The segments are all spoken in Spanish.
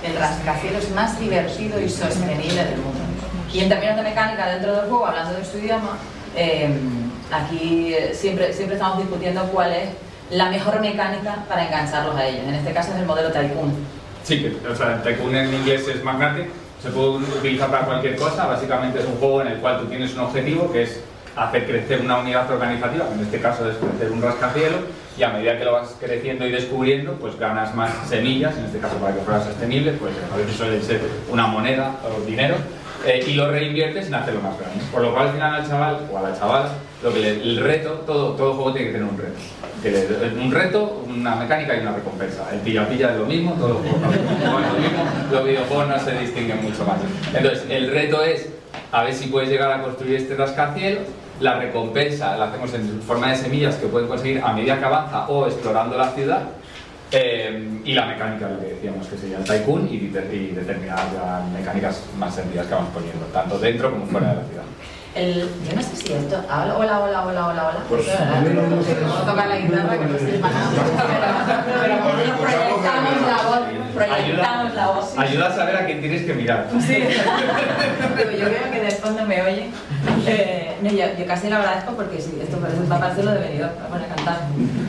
el rascacielos más divertido y sostenible del mundo. Y en términos de mecánica dentro del juego, hablando de su idioma, aquí siempre estamos discutiendo cuál es la mejor mecánica para engancharlos a ellos. En este caso es el modelo Tycoon. Sí, o sea, el Tycoon en inglés es magnate, se puede utilizar para cualquier cosa. Básicamente es un juego en el cual tú tienes un objetivo que es hacer crecer una unidad organizativa, que en este caso es crecer un rascacielos, y a medida que lo vas creciendo y descubriendo, pues ganas más semillas, en este caso para que fuera sostenible, pues a veces suele ser una moneda o dinero, y lo reinviertes en hacerlo más grande. Por lo cual al final al chaval o a la chavala, el reto, todo juego tiene que tener un reto. Un reto, una mecánica y una recompensa. El pilla-pilla es lo mismo, todos los juegos es lo mismo, los videojuegos no se distinguen mucho más. Entonces, el reto es a ver si puedes llegar a construir este rascacielos. La recompensa la hacemos en forma de semillas que pueden conseguir a medida que avanza o explorando la ciudad. Y la mecánica, lo que decíamos, que sería el Tycoon, y determinadas mecánicas más sencillas que vamos poniendo, tanto dentro como fuera de la ciudad. Yo no sé si esto... Hola. Pues, no tocar la guitarra, que no sirve para nada. Pero como proyectamos la voz. Ayuda a saber a quién tienes que mirar. Sí. Yo creo que de fondo me oyen. No, yo casi le agradezco porque sí, esto parece el papá se lo debería poner a cantar.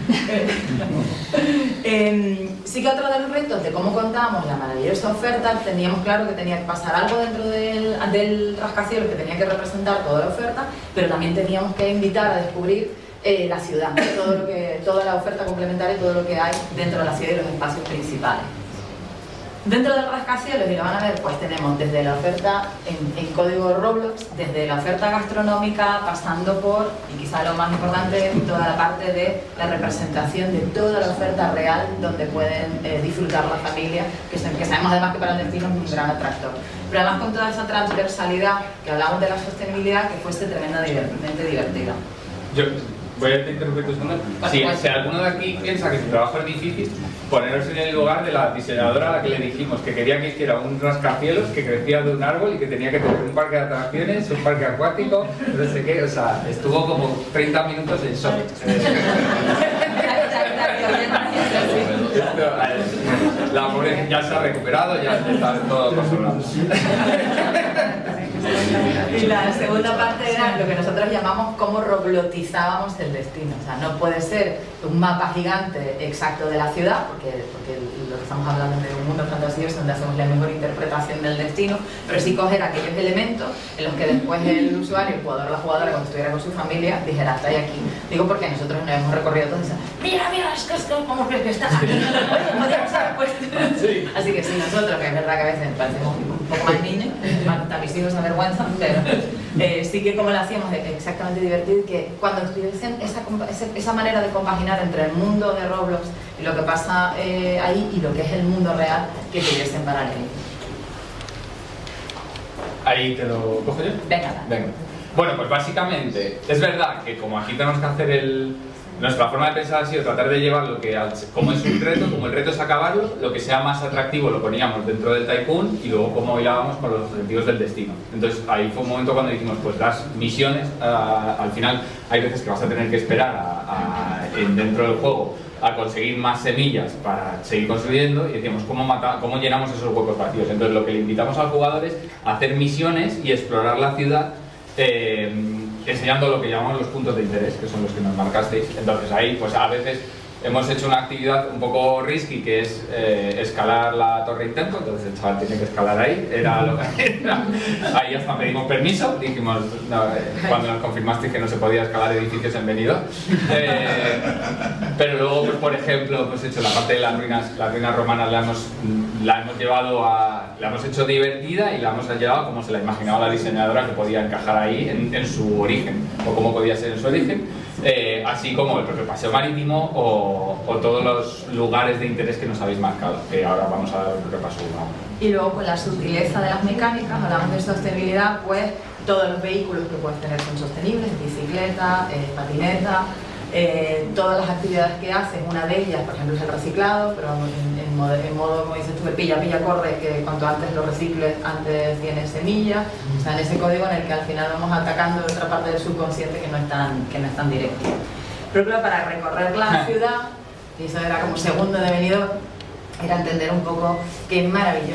Sí que otro de los retos de cómo contábamos la maravillosa oferta, teníamos claro que tenía que pasar algo dentro del rascacielos que tenía que representar toda la oferta, pero también teníamos que invitar a descubrir la ciudad, toda la oferta complementaria, todo lo que hay dentro de la ciudad y los espacios principales. Dentro del rascacielos, y lo van a ver, pues tenemos desde la oferta en código Roblox, desde la oferta gastronómica, pasando por, y quizá lo más importante, toda la parte de la representación de toda la oferta real donde pueden disfrutar la familia, que sabemos además que para el destino es un gran atractor. Pero además con toda esa transversalidad que hablamos de la sostenibilidad, que fuese tremendamente divertida. Yo voy a interrumpir tu segundo. Si alguno de aquí piensa que su trabajo es difícil, poneros en el lugar de la diseñadora a la que le dijimos que quería que hiciera un rascacielos que crecía de un árbol y que tenía que tener un parque de atracciones, un parque acuático, no sé qué, o sea, estuvo como 30 minutos en shock. La pobre ya se ha recuperado, ya está todo controlado. Y la segunda parte era lo que nosotros llamamos cómo roblotizábamos el destino. O sea, no puede ser un mapa gigante exacto de la ciudad, porque lo que estamos hablando es de un mundo fantasioso donde hacemos la mejor interpretación del destino, pero sí coger aquellos elementos en los que después el usuario, el jugador o la jugadora, cuando estuviera con su familia, dijera, estoy aquí. Digo porque nosotros nos hemos recorrido todo y dicen, mira, es que ¿cómo crees que estás aquí? Oye, podríamos haber puesto. Sí. Así que sí, nosotros, que es verdad que a veces parecemos un poco más niños, a mis hijos se avergüenzan, pero sí que como lo hacíamos exactamente divertido, y que cuando estuviesen esa manera de compaginar entre el mundo de Roblox y lo que pasa ahí y lo que es el mundo real, que tuviesen paralelo. Ahí te lo cojo yo. Venga. Bueno, pues básicamente es verdad que como aquí tenemos que hacer nuestra forma de pensar ha sido tratar de llevarlo como es un reto, como el reto es acabarlo, lo que sea más atractivo lo poníamos dentro del Tycoon y luego cómo hilábamos con los objetivos del destino. Entonces ahí fue un momento cuando dijimos, pues las misiones, al final hay veces que vas a tener que esperar dentro del juego a conseguir más semillas para seguir construyendo, y decíamos cómo llenamos esos huecos vacíos. Entonces lo que le invitamos al jugador es a hacer misiones y explorar la ciudad, enseñando lo que llamamos los puntos de interés, que son los que nos marcasteis. Entonces ahí pues a veces hemos hecho una actividad un poco risky, que es escalar la Torre Intento. Entonces el chaval tiene que escalar ahí, ahí hasta pedimos permiso, dijimos, cuando nos confirmasteis que no se podía escalar edificios en Benidorm, pero luego pues, por ejemplo, pues hecho la parte de las ruinas romanas la hemos hecho divertida y la hemos llevado como se la imaginaba la diseñadora que podía encajar ahí en su origen, o cómo podía ser en su origen, así como el propio paseo marítimo o todos los lugares de interés que nos habéis marcado, que ahora vamos a dar un repaso uno. Y luego con la sutileza de las mecánicas, hablamos de sostenibilidad, pues todos los vehículos que puedes tener son sostenibles, bicicleta, patineta, todas las actividades que haces, una de ellas, por ejemplo, es el reciclado, pero en modo, como dices tú, pilla, corre, que cuanto antes lo recicles, antes tienes semillas, o sea, en ese código en el que al final vamos atacando otra parte del subconsciente que no es tan directa. Pero claro, para recorrer la ciudad, y eso era como segundo de Benidorm, era entender un poco qué maravilloso